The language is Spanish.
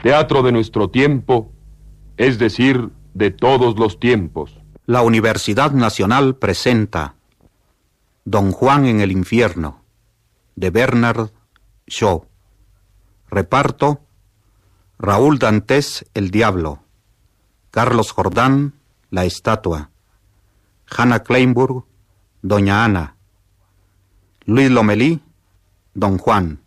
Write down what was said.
Teatro de nuestro tiempo, es decir, de todos los tiempos. La Universidad Nacional presenta Don Juan en el infierno, de Bernard Shaw. Reparto: Raúl Dantes, el diablo; Carlos Jordán, la estatua; Hannah Kleinburg, doña Ana; Luis Lomelí, don Juan;